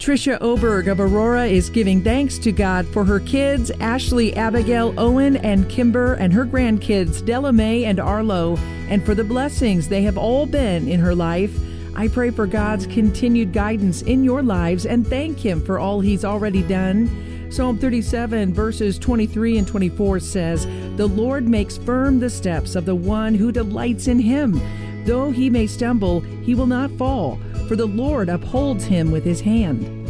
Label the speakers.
Speaker 1: Tricia Oberg of Aurora is giving thanks to God for her kids, Ashley, Abigail, Owen, and Kimber, and her grandkids, Della Mae and Arlo, and for the blessings they have all been in her life. I pray for God's continued guidance in your lives and thank Him for all He's already done. Psalm 37 verses 23 and 24 says, "The Lord makes firm the steps of the one who delights in Him. Though he may stumble, he will not fall, for the Lord upholds him with His hand."